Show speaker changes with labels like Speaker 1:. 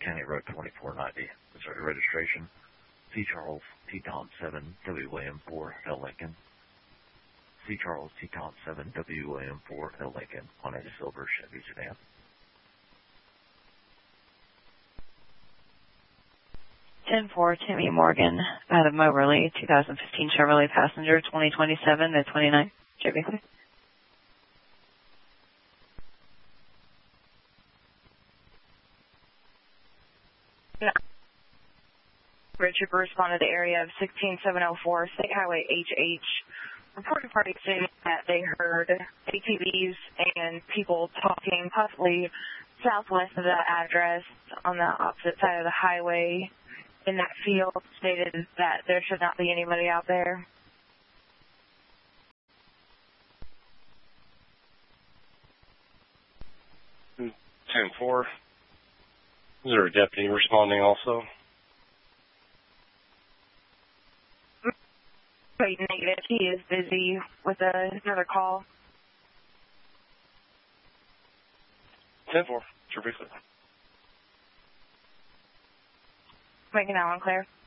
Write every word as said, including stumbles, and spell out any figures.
Speaker 1: County Road twenty-four ninety. Missouri registration. C. Charles T. Tom seven W William four L Lincoln. C. Charles T. Tom seven W William four L Lincoln on a silver Chevy sedan.
Speaker 2: ten four Timmy Morgan out of Moberly, two thousand fifteen Chevrolet Passenger, twenty twenty-seven to twenty-nine Chevy.
Speaker 3: No. Richard responded to the area of sixteen seven oh four State Highway H H. Reported party saying that they heard A T Vs and people talking possibly southwest of that address on the opposite side of the highway in that field. Stated that there should not be anybody out there.
Speaker 4: ten four. Is there a deputy responding also?
Speaker 3: Negative. He is busy with a, another call.
Speaker 4: ten four. Sure, briefly.
Speaker 3: Making that one clear.